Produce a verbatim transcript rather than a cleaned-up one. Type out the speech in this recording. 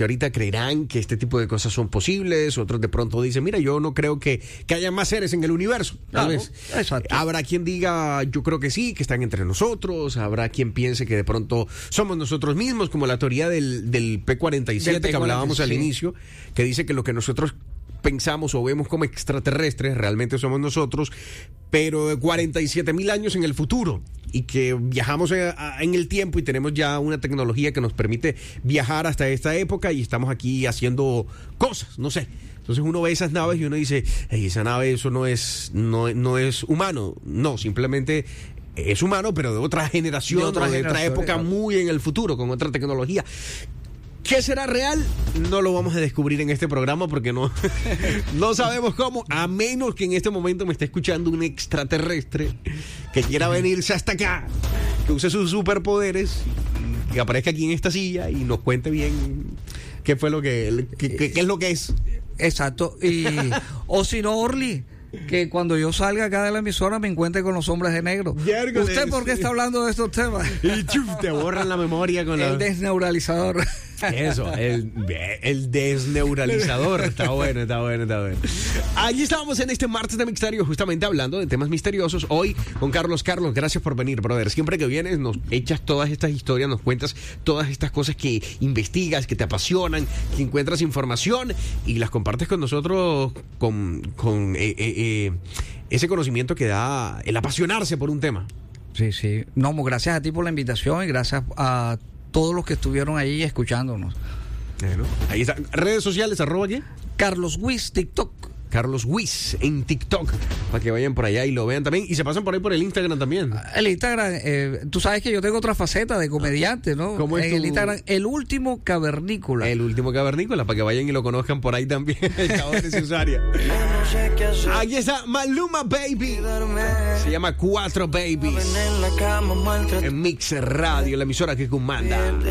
ahorita creerán que este tipo de cosas son posibles, otros de pronto dicen, mira, yo no creo que, que haya más seres en el universo, tal Claro, vez. exacto. Habrá quien diga, yo creo que sí, que están entre nosotros, habrá quien piense que de pronto somos nosotros mismos, como la teoría del, del P cuarenta y siete Del P que hablábamos al cuarenta y siete. inicio, que dice que lo que nosotros pensamos o vemos como extraterrestres realmente somos nosotros, pero cuarenta y siete mil años en el futuro, y que viajamos a- a- en el tiempo y tenemos ya una tecnología que nos permite viajar hasta esta época y estamos aquí haciendo cosas, no sé. Entonces uno ve esas naves y uno dice, hey, esa nave, eso no es, no, no es humano. No, simplemente es humano, pero de otra generación, De otra o de otra generación, época claro. muy en el futuro, con otra tecnología. ¿Qué será real? No lo vamos a descubrir en este programa porque no, no sabemos cómo, a menos que en este momento me esté escuchando un extraterrestre que quiera venirse hasta acá, que use sus superpoderes, que aparezca aquí en esta silla y nos cuente bien qué fue lo que, qué, qué- qué es lo que es. Exacto. Y, o si no, Orly, que cuando yo salga acá de la emisora me encuentre con los hombres de negro. Miércoles. ¿Usted por qué está hablando de estos temas? Y chuf, te borran la memoria con la... El desneuralizador. Eso, el, el desneuralizador. Está bueno, está bueno, está bueno. Allí estábamos en este martes de Misterio, justamente hablando de temas misteriosos. Hoy con Carlos. Carlos, gracias por venir, brother. Siempre que vienes nos echas todas estas historias, nos cuentas todas estas cosas que investigas, que te apasionan, que encuentras información y las compartes con nosotros con, con eh, eh, eh, ese conocimiento que da el apasionarse por un tema. Sí, sí. No, gracias a ti por la invitación y gracias a todos los que estuvieron ahí escuchándonos. Bueno, ahí está. Redes sociales, arroba qué. Carlos Wiz, TikTok. Carlos Wiz en TikTok, para que vayan por allá y lo vean también. Y se pasan por ahí por el Instagram también. El Instagram, eh, tú sabes que yo tengo otra faceta de comediante, ¿no? ¿Cómo es en tu- el Instagram, el último cavernícola. El último cavernícola, para que vayan y lo conozcan por ahí también. El cabo de Cesaria. Aquí está Maluma Baby. Se llama Cuatro Babies. En Mix Radio, la emisora que comanda.